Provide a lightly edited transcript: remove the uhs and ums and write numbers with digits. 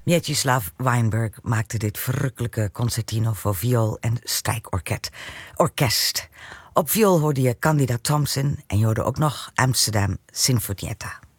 Mieczysław Weinberg maakte dit verrukkelijke concertino voor viool en strijkorkest. Op viool hoorde je Candida Thompson en je hoorde ook nog Amsterdam Sinfonietta.